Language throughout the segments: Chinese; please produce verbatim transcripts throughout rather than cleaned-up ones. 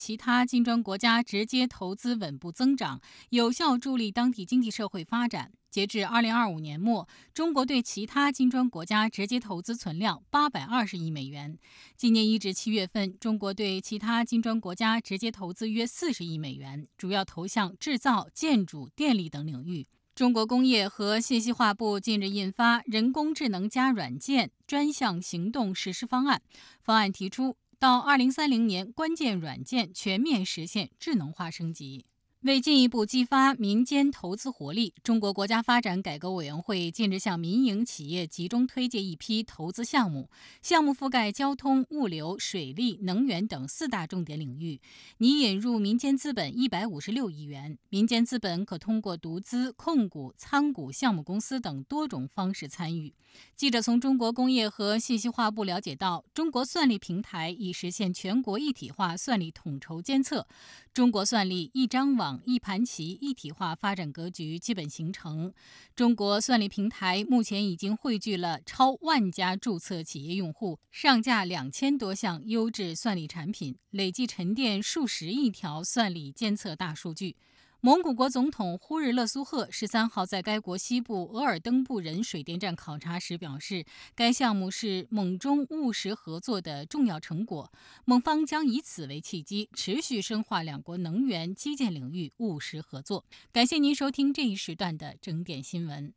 其他金砖国家直接投资稳步增长，有效助力当地经济社会发展。截至二零二五年末，中国对其他金砖国家直接投资存量八百二十亿美元。今年一至七月份，中国对其他金砖国家直接投资约四十亿美元，主要投向制造、建筑、电力等领域。中国工业和信息化部近日印发《人工智能加软件专项行动实施方案》，方案提出，到二零三零年，关键软件全面实现智能化升级。为进一步激发民间投资活力，中国国家发展改革委员会近日向民营企业集中推介一批投资项目，项目覆盖交通、物流、水利、能源等四大重点领域，拟引入民间资本一百五十六亿元。民间资本可通过独资、控股、参股项目公司等多种方式参与。记者从中国工业和信息化部了解到，中国算力平台已实现全国一体化算力统筹监测，中国算力一张网、一盘棋一体化发展格局基本形成。中国算力平台目前已经汇聚了超万家注册企业用户，上架两千多项优质算力产品，累计沉淀数十亿条算力监测大数据。蒙古国总统呼日勒苏赫十三号在该国西部额尔登布仁水电站考察时表示，该项目是蒙中务实合作的重要成果，蒙方将以此为契机，持续深化两国能源、基建领域务实合作。感谢您收听这一时段的整点新闻。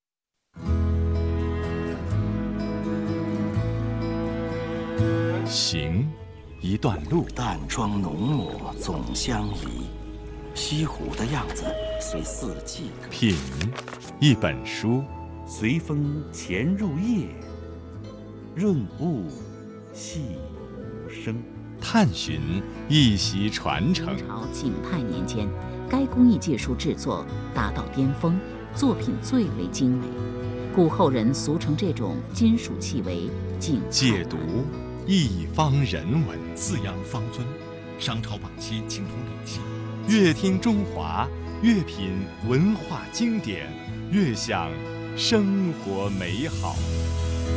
行，一段路， 淡妆浓抹总相宜。西湖的样子随四季可品，一本书， 随风潜入夜，润物细无声。 探寻一席传承。 明朝景泰年间，该工艺技术制作达到巅峰，作品最为精美，故后人俗称这种金属器为景泰。 解读一方人文， 四羊方尊，商朝晚期青铜礼器。 越听中华，越品文化经典，越享生活美好。